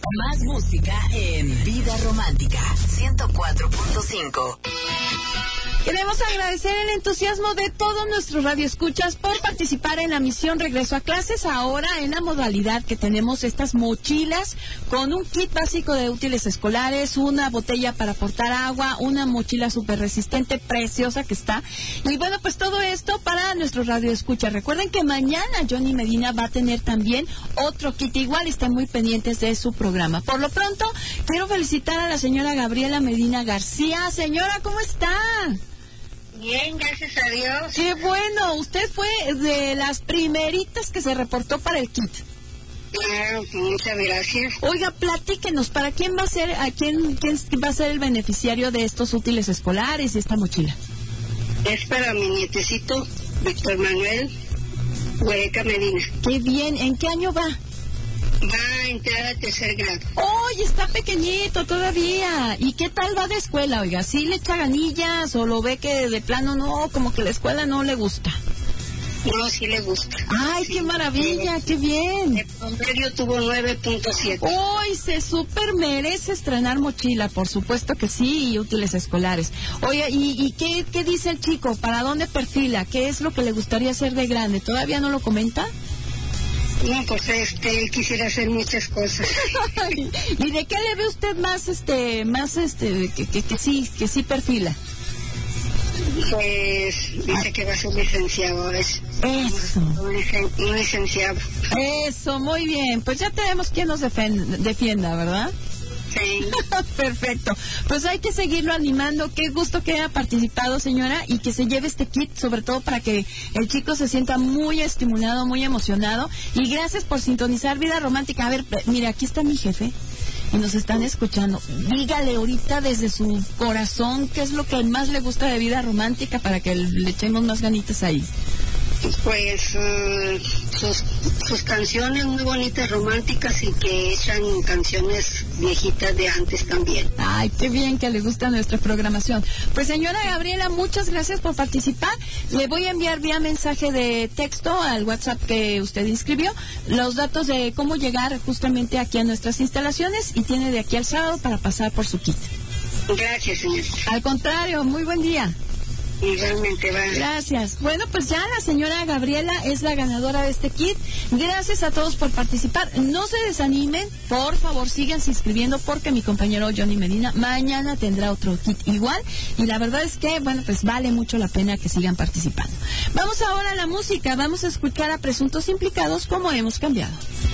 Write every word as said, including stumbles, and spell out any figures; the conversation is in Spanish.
Más música en Vida Romántica ciento cuatro punto cinco. Queremos agradecer el entusiasmo de todos nuestros radioescuchas por participar en la misión Regreso a Clases, ahora en la modalidad que tenemos estas mochilas con un kit básico de útiles escolares, una botella para portar agua, una mochila súper resistente, preciosa que está. Y bueno, pues todo esto para nuestros radioescuchas. Recuerden que mañana Johnny Medina va a tener también otro kit igual y están muy pendientes de su programa. Por lo pronto, quiero felicitar a la señora Gabriela Medina García. Señora, ¿cómo está? Bien, gracias a Dios. Qué bueno, usted fue de las primeritas que se reportó para el kit. Claro, muchas gracias. Oiga, platíquenos, ¿para quién va a ser, a quién, quién va a ser el beneficiario de estos útiles escolares y esta mochila? Es para mi nietecito, Víctor Manuel Huereca Medina. Qué bien, ¿en qué año va? Va a entrar al tercer grado. ¡Oye, está pequeñito todavía! ¿Y qué tal va de escuela, oiga? ¿Sí le echa ganillas o lo ve que de plano no, como que la escuela no le gusta? No, sí le gusta. ¡Ay, sí, qué maravilla! sí. ¡Qué bien! El promedio tuvo nueve punto siete. ¡Uy, se súper merece estrenar mochila! Por supuesto que sí, y útiles escolares. Oye, ¿y, y qué, qué dice el chico? ¿Para dónde perfila? ¿Qué es lo que le gustaría hacer de grande? ¿Todavía no lo comenta? No, pues este, él quisiera hacer muchas cosas. ¿Y de qué le ve usted más, este, más, este, que, que, que sí, que sí perfila? Pues dice que va a ser licenciado. Es Eso. Un, licen, un licenciado. Eso, muy bien. Pues ya tenemos quien nos defen- defienda, ¿verdad? Sí. Perfecto. Pues hay que seguirlo animando. Qué gusto que haya participado, señora, y que se lleve este kit, sobre todo para que el chico se sienta muy estimulado, muy emocionado. Y gracias por sintonizar Vida Romántica. A ver, mire, aquí está mi jefe y nos están escuchando. Dígale ahorita desde su corazón qué es lo que más le gusta de Vida Romántica para que le echemos más ganitas ahí. Pues uh, sus, sus canciones muy bonitas, románticas, y que echan canciones viejitas de antes también. Ay, qué bien que le gusta nuestra programación. Pues señora Gabriela, muchas gracias por participar. Le voy a enviar vía mensaje de texto al WhatsApp que usted inscribió los datos de cómo llegar justamente aquí a nuestras instalaciones, y tiene de aquí al sábado para pasar por su kit. Gracias, señor. Al contrario, muy buen día. Igualmente, va. Gracias. Bueno, pues ya la señora Gabriela es la ganadora de este kit. Gracias a todos por participar. No se desanimen, por favor, síganse inscribiendo porque mi compañero Johnny Medina mañana tendrá otro kit igual. Y la verdad es que, bueno, pues vale mucho la pena que sigan participando. Vamos ahora a la música. Vamos a escuchar a Presuntos Implicados, como hemos cambiado.